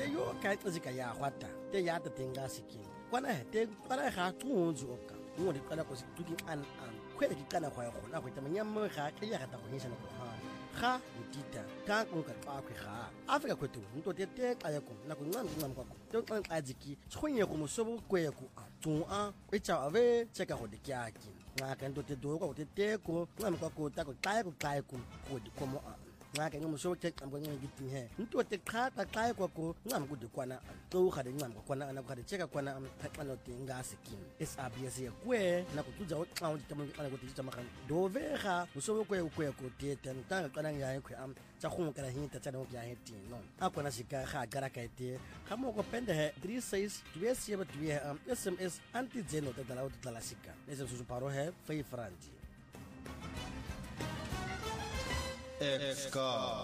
te yo ka tsika ya gwata te ya te tenga sikin kwana te para ga tsunzu oka mo di kana ko se tuki an khwele ki kana khwa go na go tama nyamma ga ke ya ga ta go hisa no go ha ga utita ka ko ka xa khwe ga afika kwetu nto te xa ya ko na ko ngam kwa ko te xa dziki tshonye go mosobo kwe ko tsu a e cha ave cheka go dikyaki nga ka nto te do ko te ko ngam kwa ko ta ko xa ko go di komo a nga ke ngomuso ke xambo ngithi he into te qhaqa xa kwako ncam kude kwana to ga de ncam kwana ana ga de cheka kwana xa no tinga sikin SABC kwe na kutudza o xa uthi tamu kana kuthi tama kan dovega muso kwe ko te tanga kana ngai kwe am tsa go kana hinta tsa no ya heti no akona sika ga gara ka te ga mo ko pende he 36 2 SMS anti zeno te dala o tla sika nese su paro he 5 francs Exca